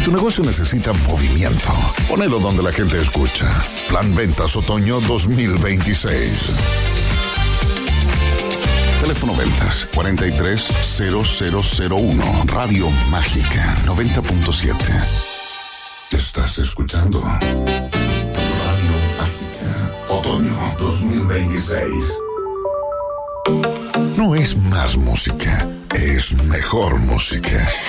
tu negocio necesita movimiento, ponelo donde la gente escucha. Plan Ventas Otoño 2026. Teléfono Ventas 430001. Radio Mágica 90.7. Estás escuchando Radio Mágica Otoño 2026. No es más música, es mejor música.